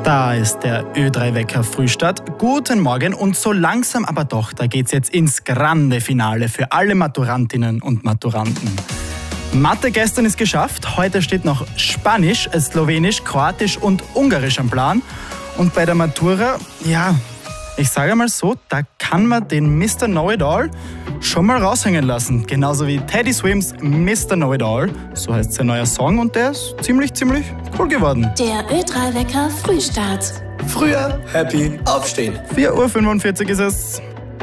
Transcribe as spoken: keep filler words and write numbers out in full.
Da ist der Ö drei Wecker Frühstart. Guten Morgen und so langsam aber doch, da geht's jetzt ins grande Finale für alle Maturantinnen und Maturanten. Mathe gestern ist geschafft, heute steht noch Spanisch, Slowenisch, Kroatisch und Ungarisch am Plan. Und bei der Matura, ja, ich sage mal so, da kann man den Mister Know-it-all schon mal raushängen lassen. Genauso wie Teddy Swims Mister Know-it-all, so heißt sein neuer Song und der ist ziemlich, ziemlich cool geworden. Der Ö drei Wecker Frühstart. Früher happy aufstehen. vier Uhr fünfundvierzig ist es.